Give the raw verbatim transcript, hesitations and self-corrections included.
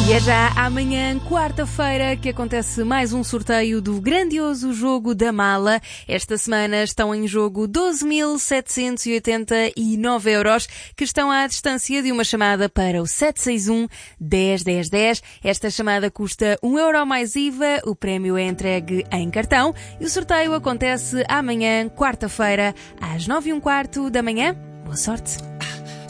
E é já amanhã, quarta-feira, que acontece mais um sorteio do grandioso Jogo da Mala. Esta semana estão em jogo doze mil setecentos e oitenta e nove euros, que estão à distância de uma chamada para o sete seis um, dez, dez, dez. Esta chamada custa um euro mais I V A, o prémio é entregue em cartão e o sorteio acontece amanhã, quarta-feira, às nove e um quarto da manhã. Boa sorte!